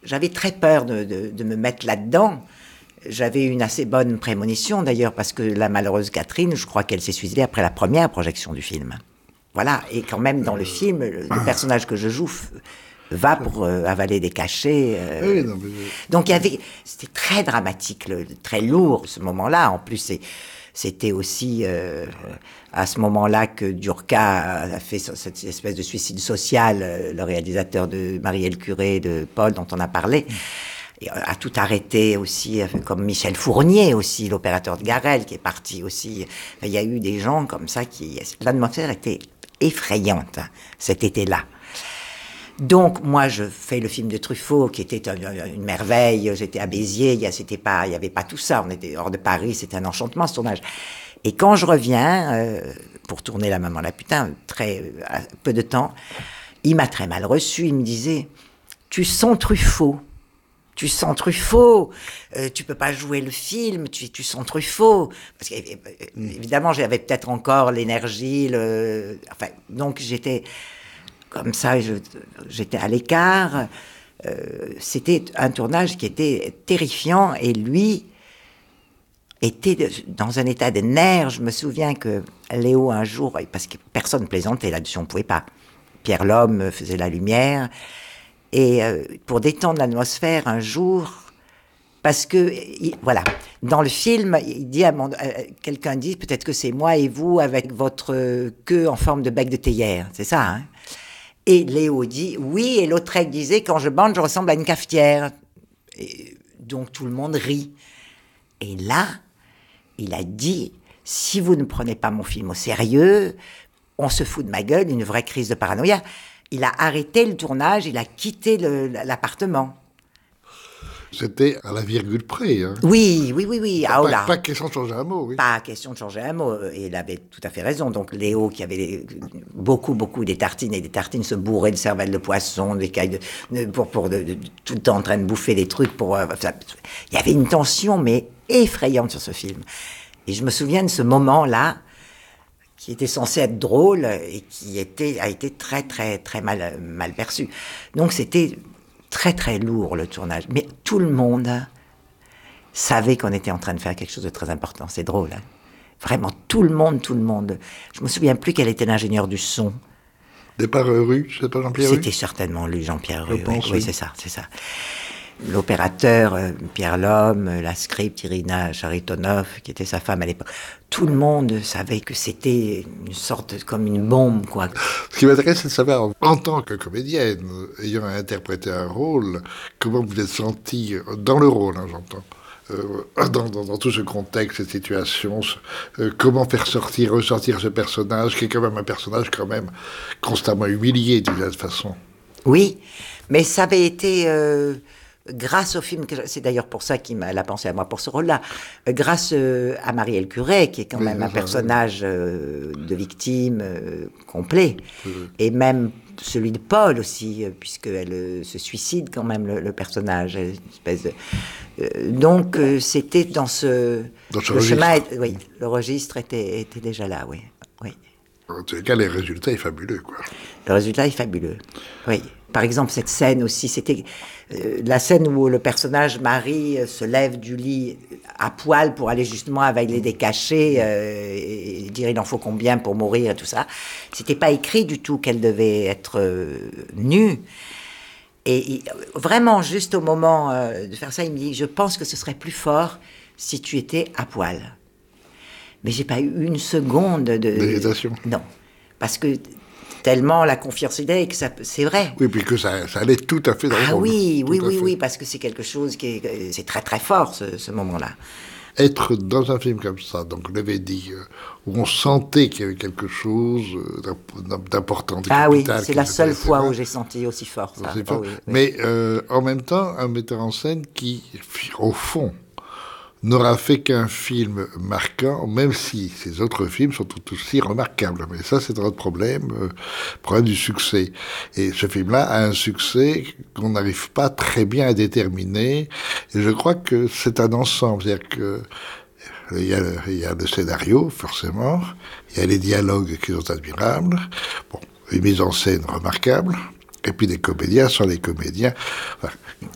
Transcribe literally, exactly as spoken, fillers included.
j'avais très peur de, de, de me mettre là-dedans. J'avais une assez bonne prémonition d'ailleurs, parce que la malheureuse Catherine, je crois qu'elle s'est suicidée après la première projection du film. Voilà, et quand même dans le film, le, le personnage que je joue f- va pour euh, avaler des cachets. Euh, Oui, non, mais... Donc il y avait, c'était très dramatique, le, très lourd ce moment-là. En plus, c'est, c'était aussi euh, à ce moment-là que Durka a fait cette espèce de suicide social, euh, le réalisateur de Marielle Curé, de Paul, dont on a parlé. Et a tout arrêté aussi, comme Michel Fournier aussi, l'opérateur de Garel, qui est parti aussi. Il y a eu des gens comme ça qui... L'atmosphère était effrayante, cet été-là. Donc, moi, je fais le film de Truffaut, qui était une, une merveille. J'étais à Béziers, il y a, c'était pas, il n'y avait pas tout ça. On était hors de Paris, c'était un enchantement, ce tournage. Et quand je reviens, euh, pour tourner La Maman la putain, très euh, peu de temps, il m'a très mal reçu. Il me disait, tu sens Truffaut. Tu sens Truffaut, euh, tu peux pas jouer le film, tu, tu sens Truffaut. Parce qu'évidemment, j'avais peut-être encore l'énergie, le... Enfin, donc j'étais comme ça, je, j'étais à l'écart. Euh, c'était un tournage qui était terrifiant, et lui était de, dans un état de nerfs. Je me souviens que Léo, un jour, parce que personne ne plaisantait là-dessus, on ne pouvait pas. Pierre Lhomme faisait la lumière. Et euh, pour détendre l'atmosphère, un jour, parce que, il, voilà, dans le film, il dit à mon, euh, quelqu'un dit, peut-être que c'est moi et vous avec votre euh, queue en forme de bec de théière, c'est ça, hein? Et Léo dit, oui, et Lautrec disait, quand je bande, je ressemble à une cafetière. Et donc tout le monde rit. Et là, il a dit, si vous ne prenez pas mon film au sérieux, on se fout de ma gueule, une vraie crise de paranoïa. Il a arrêté le tournage, il a quitté le, l'appartement. C'était à la virgule près. Hein. Oui, oui, oui, oui. Pas, Ah, oh pas, là. pas question de changer un mot, oui. Pas question de changer un mot. Et il avait tout à fait raison. Donc Léo, qui avait beaucoup, beaucoup des tartines et des tartines, se bourrait de cervelle de poisson, des cailles de, de, pour, pour de, de, tout le temps en train de bouffer des trucs. Pour, euh, ça, il y avait une tension, mais effrayante sur ce film. Et je me souviens de ce moment-là, qui était censé être drôle et qui était, a été très, très, très mal, mal perçu. Donc c'était très, très lourd, le tournage. Mais tout le monde savait qu'on était en train de faire quelque chose de très important. C'est drôle, hein. Vraiment, tout le monde, tout le monde. Je me souviens plus quel était l'ingénieur du son. Départ Rue, c'est pas Jean-Pierre Rue ? C'était certainement lui, Jean-Pierre Rue. Je pense, oui, oui. oui, c'est ça, c'est ça. L'opérateur, euh, Pierre Lhomme, euh, la script, Irina Charitonov, qui était sa femme à l'époque. Tout le monde savait que c'était une sorte, de, comme une bombe, quoi. Ce qui m'intéresse, c'est de savoir, en tant que comédienne, ayant interprété un rôle, comment vous êtes sentie dans le rôle, hein, j'entends, euh, dans, dans, dans tout ce contexte, cette situation, euh, comment faire sortir, ressortir ce personnage, qui est quand même un personnage quand même constamment humilié, d'une certaine façon. Oui, mais ça avait été... Euh, grâce au film, que c'est d'ailleurs pour ça qu'il a pensé à moi pour ce rôle-là, euh, grâce euh, à Marielle Curé, qui est quand oui, même un personnage euh, de victime euh, complet, oui. Et même celui de Paul aussi, euh, puisqu'elle euh, se suicide quand même, le, le personnage. Une espèce de, euh, donc euh, c'était dans ce... Dans ce le registre. Chemin, oui, le registre était, était déjà là, oui. oui. En tout cas, le résultat est fabuleux, quoi. Le résultat est fabuleux, oui. Par exemple, cette scène aussi, c'était euh, la scène où le personnage Marie euh, se lève du lit à poil pour aller justement avaler des cachets euh, et dire il en faut combien pour mourir et tout ça. C'était pas écrit du tout qu'elle devait être euh, nue. Et, et vraiment, juste au moment euh, de faire ça, il me dit, je pense que ce serait plus fort si tu étais à poil. Mais j'ai pas eu une seconde de... d'hésitation. Non, parce que... tellement la confiance idée que ça, c'est vrai. Oui, puis que ça, ça allait tout à fait dans le Ah rôle. oui, oui, oui, fait. oui, parce que c'est quelque chose qui est, c'est très très fort ce, ce moment-là. Être dans un film comme ça, donc vous l'avez dit, euh, où on sentait qu'il y avait quelque chose euh, d'important, de ah capital. Ah oui, c'est la seule fois où j'ai senti aussi fort ça. Aussi Oh, fort. oui, oui. Mais euh, en même temps, un metteur en scène qui, au fond, n'aura fait qu'un film marquant, même si ses autres films sont tout aussi remarquables. Mais ça, c'est notre problème, euh, problème du succès. Et ce film-là a un succès qu'on n'arrive pas très bien à déterminer. Et je crois que c'est un ensemble. C'est-à-dire que il y a, il y a le scénario, forcément. Il y a les dialogues qui sont admirables. Bon, une mise en scène remarquable. Et puis des comédiens, sans les comédiens. Enfin,